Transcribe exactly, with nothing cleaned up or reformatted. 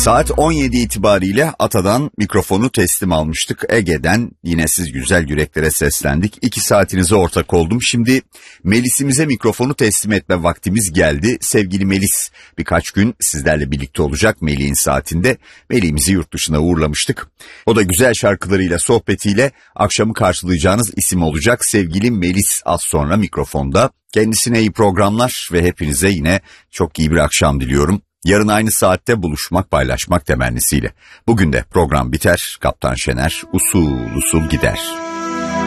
Saat on yedi itibariyle Ata'dan mikrofonu teslim almıştık. Ege'den yine siz güzel yüreklere seslendik. İki saatinize ortak oldum. Şimdi Melis'imize mikrofonu teslim etme vaktimiz geldi. Sevgili Melis birkaç gün sizlerle birlikte olacak Melih'in saatinde. Melih'imizi yurt dışına uğurlamıştık. O da güzel şarkılarıyla, sohbetiyle akşamı karşılayacağınız isim olacak. Sevgili Melis az sonra mikrofonda. Kendisine iyi programlar ve hepinize yine çok iyi bir akşam diliyorum. Yarın aynı saatte buluşmak, paylaşmak temennisiyle. Bugün de program biter, Kaptan Şener usul usul gider.